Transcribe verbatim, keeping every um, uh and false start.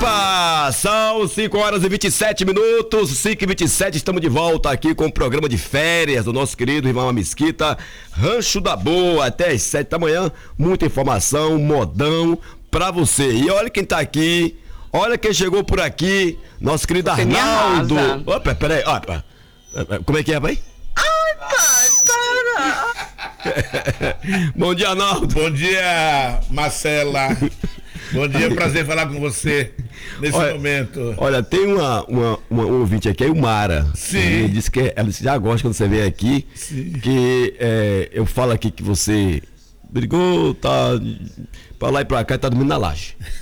Opa! São cinco horas e vinte e sete minutos, cinco e vinte e sete, estamos de volta aqui com o programa de férias do nosso querido irmão Mesquita, Rancho da Boa, até as sete da manhã, muita informação, modão pra você. E olha quem tá aqui, olha quem chegou por aqui, nosso querido Você Arnaldo. Opa, peraí, opa. Como é que é, pai? Ai, pai, para! Bom dia, Arnaldo. Bom dia, Marcela. Bom dia, prazer falar com você nesse olha, momento. Olha, tem uma, uma, uma um ouvinte aqui, a Ilmara. Sim. Ela disse que ela já gosta quando você vem aqui. Sim. Que é, eu falo aqui que você brigou, tá pra lá e pra cá e tá dormindo na laje.